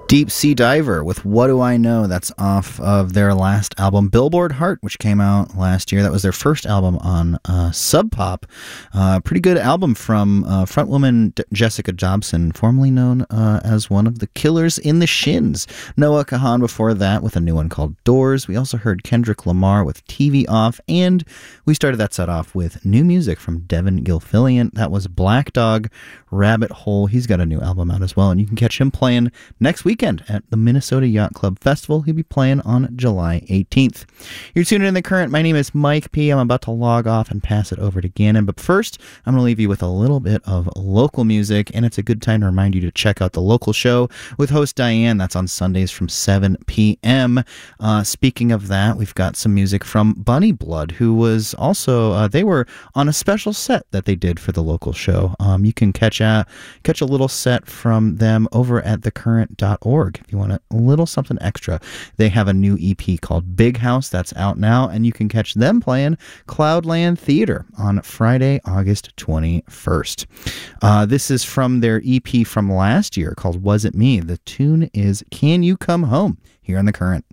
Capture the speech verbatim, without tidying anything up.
Deep Sea Diver with What Do I Know? That's off of their last album, Billboard Heart, which came out last year. That was their first album on uh, Sub Pop. Uh, pretty good album from uh, frontwoman D- Jessica Dobson, formerly known uh, as one of the Killers in the Shins. Noah Kahan before that with a new one called Doors. We also heard Kendrick Lamar with T V Off, and we started that set off with new music from Devin Gilfillian. That was Black Dog Rabbit Hole. He's got a new album out as well, and you can catch him playing next weekend at the Minnesota Yacht Club Festival. He'll be playing on July eighteenth. You're tuned in The Current. My name is Mike P. I'm about to log off and pass it over to Gannon, but first I'm going to leave you with a little bit of local music, and it's a good time to remind you to check out the local show with host Diane. That's on Sundays from seven p.m. Uh, speaking of that, we've got some music from Bunny Blood, who was also, uh, they were on a special set that they did for the local show. Um, you can catch a, catch a little set from them over at the current dot org if you want a little something extra. They have a new E P called Big House that's out now, and you can catch them playing Cloudland Theater on Friday, August twenty-first. Uh, this is from their E P from last year called Was It Me? The tune is Can You Come Home? Here on The Current.